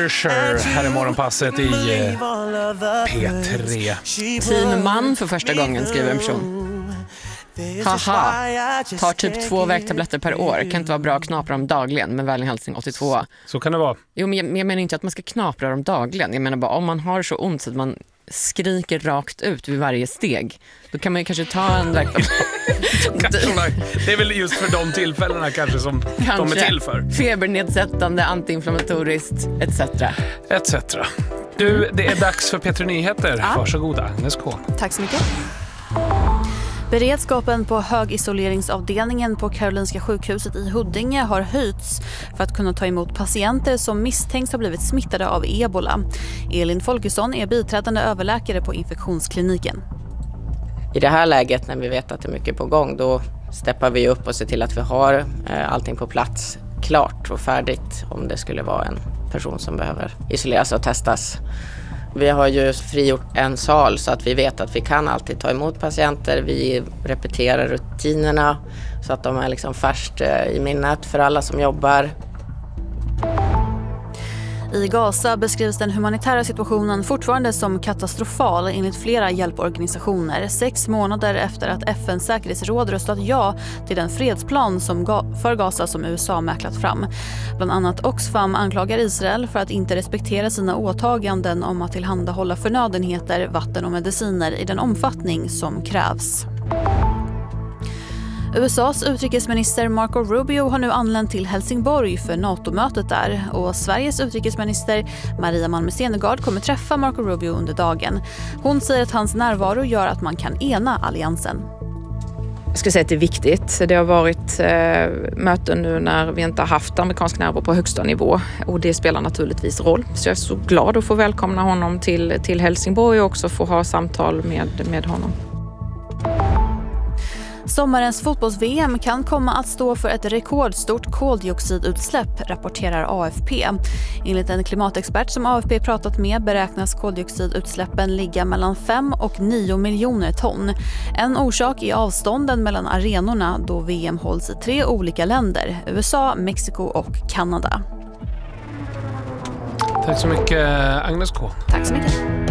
Mercer här i morgonpasset i P3. Team man för första gången, skriver en person. Haha, tar typ 2 värktabletter per år. Kan inte vara bra att knapra dem dagligen. Men väl en hälsning 82. Så kan det vara. Jo, men jag menar inte att man ska knapra dem dagligen. Jag menar bara om man har så ont så att man skriker rakt ut vid varje steg, då kan man ju kanske ta en värktablett. Det är väl just för de tillfällena kanske som de är till för. Febernedsättande, antiinflammatoriskt, etc. Du, det är dags för P3 Nyheter. Ja. Varsågoda, Agnes K. Tack så mycket. Beredskapen på högisoleringsavdelningen på Karolinska sjukhuset i Huddinge har höjts för att kunna ta emot patienter som misstänks ha blivit smittade av ebola. Elin Folkesson är biträdande överläkare på infektionskliniken. I det här läget när vi vet att det är mycket på gång, då steppar vi upp och ser till att vi har allting på plats klart och färdigt om det skulle vara en person som behöver isoleras och testas. Vi har ju frigjort en sal så att vi vet att vi kan alltid ta emot patienter. Vi repeterar rutinerna så att de är liksom färskt i minnet för alla som jobbar. I Gaza beskrivs den humanitära situationen fortfarande som katastrofal enligt flera hjälporganisationer 6 månader efter att FN:s säkerhetsråd röstat ja till den fredsplan för Gaza som USA mäklat fram. Bland annat Oxfam anklagar Israel för att inte respektera sina åtaganden om att tillhandahålla förnödenheter, vatten och mediciner i den omfattning som krävs. USAs utrikesminister Marco Rubio har nu anlänt till Helsingborg för NATO-mötet där och Sveriges utrikesminister Maria Malmö Stenergard kommer träffa Marco Rubio under dagen. Hon säger att hans närvaro gör att man kan ena alliansen. Jag skulle säga att det är viktigt. Det har varit möten nu när vi inte har haft amerikansk närvaro på högsta nivå och det spelar naturligtvis roll. Så jag är så glad att få välkomna honom till Helsingborg och också få ha samtal med honom. Sommarens fotbolls-VM kan komma att stå för ett rekordstort koldioxidutsläpp, rapporterar AFP. Enligt en klimatexpert som AFP pratat med beräknas koldioxidutsläppen ligga mellan 5 och 9 miljoner ton. En orsak är avstånden mellan arenorna då VM hålls i 3 olika länder, USA, Mexiko och Kanada. Tack så mycket, Agnes K. Tack så mycket.